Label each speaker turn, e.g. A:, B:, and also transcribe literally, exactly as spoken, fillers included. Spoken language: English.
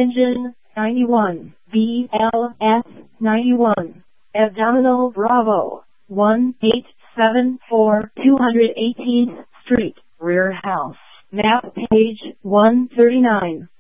A: Engine ninety-one, B L S ninety-one, Abdominal Bravo, one eight seven four two hundred eighteenth Street, Rear House, map page one thirty-nine.